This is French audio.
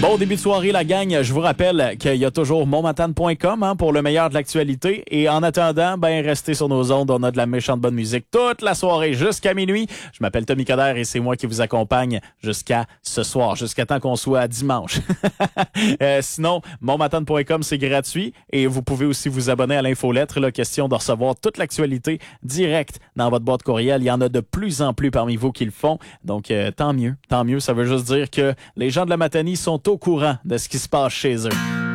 Bon début de soirée, la gang. Je vous rappelle qu'il y a toujours monmatane.com pour le meilleur de l'actualité. Et en attendant, restez sur nos ondes. On a de la méchante bonne musique toute la soirée jusqu'à minuit. Je m'appelle Tommy Coder et c'est moi qui vous accompagne jusqu'à ce soir, jusqu'à temps qu'on soit dimanche. Sinon, monmatane.com, c'est gratuit. Et vous pouvez aussi vous abonner à l'infolettre. Là, question de recevoir toute l'actualité directe dans votre boîte courriel. Il y en a de plus en plus parmi vous qui le font. Donc, tant mieux. Tant mieux. Ça veut juste dire que les gens de la Matanie sont au courant de ce qui se passe chez eux.